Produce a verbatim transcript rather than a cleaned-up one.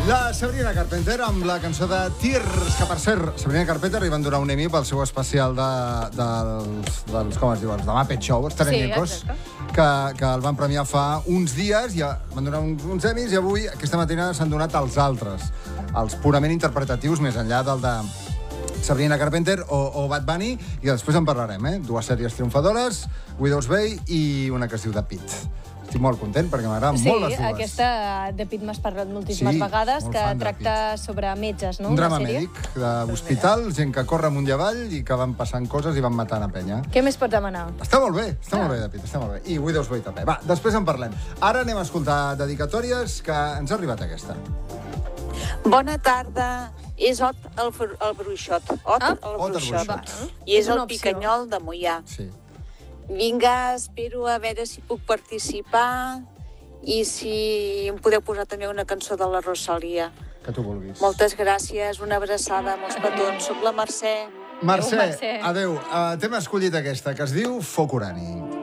La Sabrina Carpenter amb la cançó de Tears, que per cert, Sabrina Carpenter li van donar un Emmy pel seu especial de, dels, dels, com es diu, els de Muppet Show, els Terenyecos, sí, que, que el van premiar fa uns dies, i van donar uns, uns Emmys, i avui, aquesta matinada, s'han donat els altres, els purament interpretatius, més enllà del de Sabrina Carpenter o, o Bad Bunny, i després en parlarem, eh? Dues sèries triomfadores, Widow's Bay i una que es diu The Pit. Estic molt content perquè m'agraden sí, molt les dues. Sí, aquesta de Pit m'has parlat moltíssimes sí, vegades, que tracta sobre metges, no? Un drama mèdic d'hospital, gent que corre amunt i avall i que van passant coses i van matant a penya. Què més pots demanar? Està molt bé, està ah. molt bé, de Pit, està molt bé. I Widow's Bay també. Va, després en parlem. Ara anem a escoltar dedicatòries, que ens ha arribat aquesta. Bona tarda. És Ot el, el Bruixot. Ot ah? el Bruixot. Va. I és el Picanyol de Moià. Sí. Vinga, espero a veure si puc participar i si em podeu posar també una cançó de la Rosalia. Que tu vulguis. Moltes gràcies, una abraçada, molts petons. Soc la Mercè. Mercè, adéu. Uh, T'hem escollit aquesta, que es diu Foc Urani.